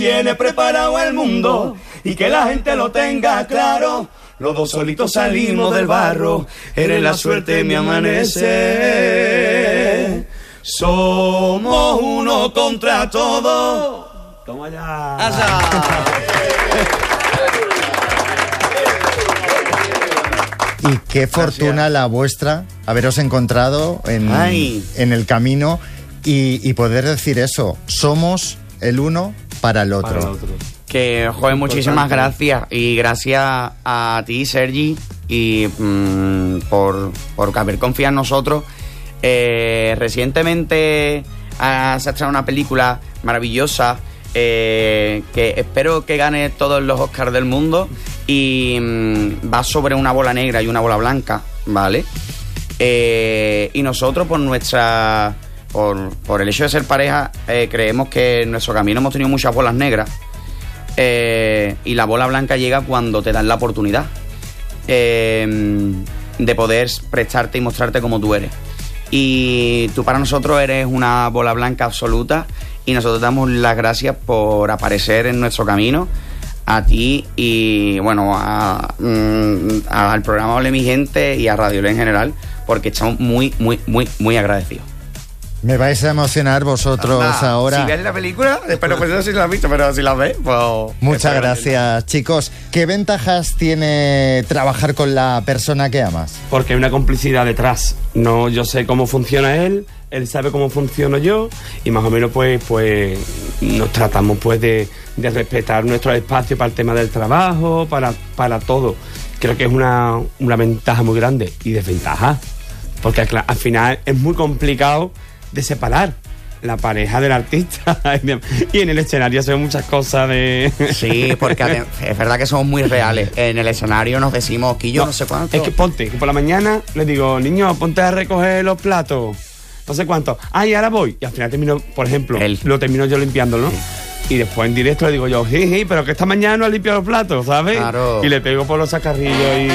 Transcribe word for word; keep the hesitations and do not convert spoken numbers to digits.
Tiene preparado el mundo y que la gente lo tenga claro. Los dos solitos salimos del barro, eres la suerte mi amanecer. Somos uno contra todos. Toma ya. Y qué fortuna la vuestra haberos encontrado en, en el camino y, y poder decir eso. Somos el uno para el otro. Para el otro. Que, joder, muchísimas gracias. Y gracias a ti, Sergi, y mmm, por, por haber confiado en nosotros. Eh, recientemente has estrenado una película maravillosa eh, que espero que gane todos los Oscars del mundo. Y mmm, va sobre una bola negra y una bola blanca, ¿vale? Eh, y nosotros, por nuestra... Por, por el hecho de ser pareja, eh, creemos que en nuestro camino hemos tenido muchas bolas negras. Eh, y la bola blanca llega cuando te dan la oportunidad eh, de poder prestarte y mostrarte como tú eres. Y tú para nosotros eres una bola blanca absoluta y nosotros damos las gracias por aparecer en nuestro camino, a ti y bueno a, mm, al programa Ole Mi Gente y a Radio Ole en general, porque estamos muy, muy, muy, muy agradecidos. Me vais a emocionar vosotros Anda, ahora. Si ves la película, espero pues no sé si la has visto, pero si la ves, pues... Muchas gracias, chicos. ¿Qué ventajas tiene trabajar con la persona que amas? Porque hay una complicidad detrás. No, yo sé cómo funciona él, él sabe cómo funciono yo, y más o menos pues, pues nos tratamos pues de, de respetar nuestro espacio para el tema del trabajo, para, para todo. Creo que es una, una ventaja muy grande. Y desventaja, porque al, al final es muy complicado de separar la pareja del artista y en el escenario se ven muchas cosas de... Sí, porque es verdad que somos muy reales. En el escenario nos decimos que yo no, no sé cuánto. Es que ponte, que por la mañana les digo, niño, ponte a recoger los platos, no sé cuánto. Ah, y ahora voy. Y al final termino, por ejemplo, Él. lo termino yo limpiándolo, ¿no? Sí. Y después en directo le digo yo, sí, sí, pero que esta mañana no ha limpiado los platos, ¿sabes? Claro. Y le pego por los sacarrillos y...